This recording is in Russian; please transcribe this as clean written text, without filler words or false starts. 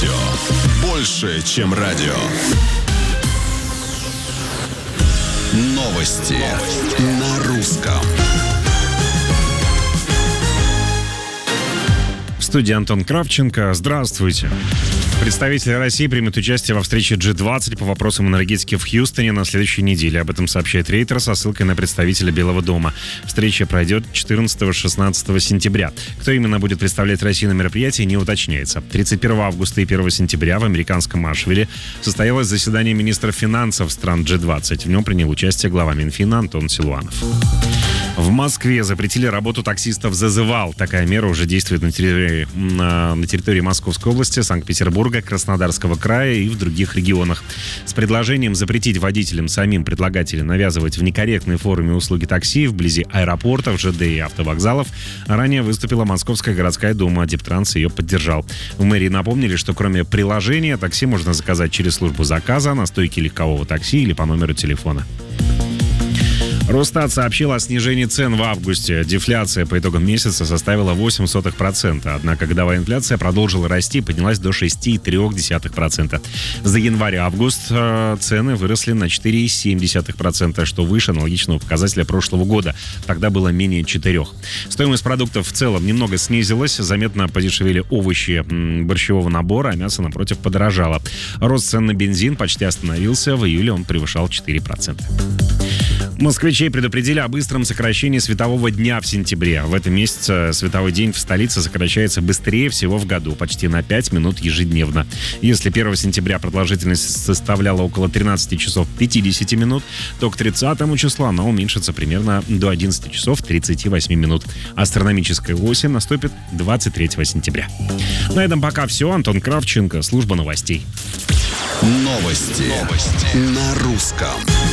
Радио. Больше, чем радио. Новости на русском. В студии Антон Кравченко. Здравствуйте. Представители России примут участие во встрече G20 по вопросам энергетики в Хьюстоне на следующей неделе. Об этом сообщает Рейтер со ссылкой на представителя Белого дома. Встреча пройдет 14-16 сентября. Кто именно будет представлять Россию на мероприятии, не уточняется. 31 августа и 1 сентября в американском Ашвилле состоялось заседание министров финансов стран G20. В нем принял участие глава Минфина Антон Силуанов. В Москве запретили работу таксистов «Зазывал». Такая мера уже действует на территории Московской области, Санкт-Петербурга, Краснодарского края и в других регионах. С предложением запретить водителям самим предлагать или навязывать в некорректной форме услуги такси вблизи аэропортов, ЖД и автовокзалов ранее выступила Московская городская дума. Дептранс ее поддержал. В мэрии напомнили, что кроме приложения такси можно заказать через службу заказа на стойке легкового такси или по номеру телефона. Росстат сообщил о снижении цен в августе. Дефляция по итогам месяца составила 0,08%. Однако годовая инфляция продолжила расти и поднялась до 6,3%. За январь-август цены выросли на 4,7%, что выше аналогичного показателя прошлого года. Тогда было менее 4%. Стоимость продуктов в целом немного снизилась. Заметно подешевели овощи борщевого набора, а мясо, напротив, подорожало. Рост цен на бензин почти остановился. В июле он превышал 4%. Москвичей предупредили о быстром сокращении светового дня в сентябре. В этом месяце световой день в столице сокращается быстрее всего в году, почти на 5 минут ежедневно. Если 1 сентября продолжительность составляла около 13 часов 50 минут, то к 30 числу она уменьшится примерно до 11 часов 38 минут. Астрономическая осень наступит 23 сентября. На этом пока все. Антон Кравченко, служба новостей. Новости на русском.